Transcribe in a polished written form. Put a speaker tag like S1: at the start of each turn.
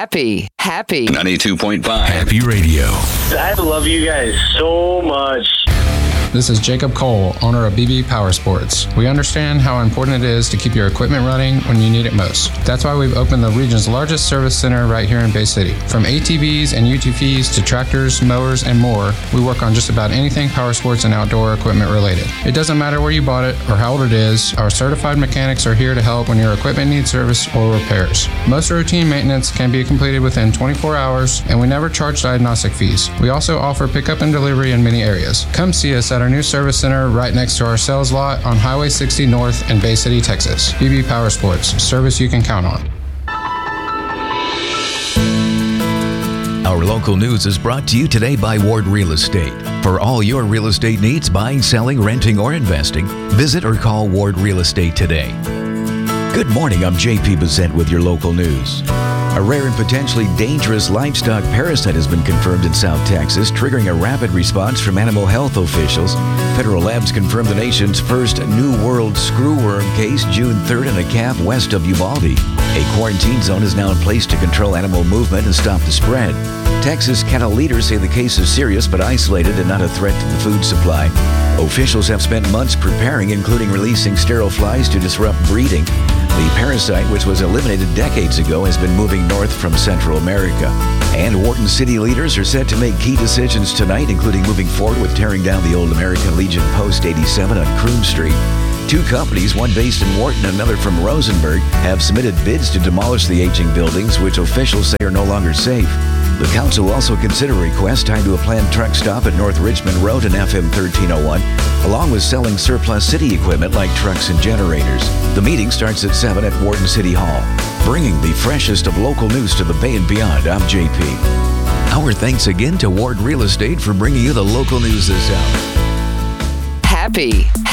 S1: Happy
S2: 92.5
S3: Happy Radio.
S4: I love you guys so much.
S5: This is Jacob Cole, owner of BB Power Sports. We understand how important it is to keep your equipment running when you need it most. That's why we've opened the region's largest service center right here in Bay City. From ATVs and UTVs to tractors, mowers, and more, we work on just about anything power sports and outdoor equipment related. It doesn't matter where you bought it or how old it is, our certified mechanics are here to help when your equipment needs service or repairs. Most routine maintenance can be completed within 24 hours, and we never charge diagnostic fees. We also offer pickup and delivery in many areas. Come see us at our new service center right next to our sales lot on Highway 60 North in Bay City, Texas. BB Power Sports, service you can count on.
S3: Our local news is brought to you today by Ward Real Estate. For all your real estate needs, buying, selling, renting, or investing, visit or call Ward Real Estate today. Good morning, I'm JP Bissett with your local news. A rare and potentially dangerous livestock parasite has been confirmed in South Texas, triggering a rapid response from animal health officials. Federal labs confirmed the nation's first New World screwworm case June 3rd in a calf west of Uvalde. A quarantine zone is now in place to control animal movement and stop the spread. Texas cattle leaders say the case is serious but isolated and not a threat to the food supply. Officials have spent months preparing, including releasing sterile flies to disrupt breeding. The parasite, which was eliminated decades ago, has been moving north from Central America. And Wharton city leaders are set to make key decisions tonight, including moving forward with tearing down the old American Legion Post 87 on Croom Street. Two companies, one based in Wharton and another from Rosenberg, have submitted bids to demolish the aging buildings, which officials say are no longer safe. The council will also consider requests tied to a planned truck stop at North Richmond Road and FM 1301, along with selling surplus city equipment like trucks and generators. The meeting starts at 7 at Wharton City Hall. Bringing the freshest of local news to the Bay and beyond, I'm JP. Our thanks again to Ward Real Estate for bringing you the local news this hour.
S1: Happy